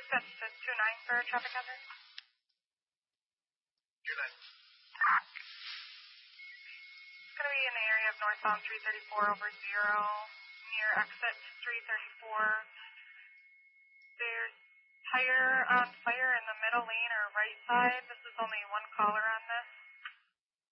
That's to 29 for traffic hazard. 29. It's going to be in the area of northbound 334 over 0, near exit 334. There's tire on fire in the middle lane or right side. This is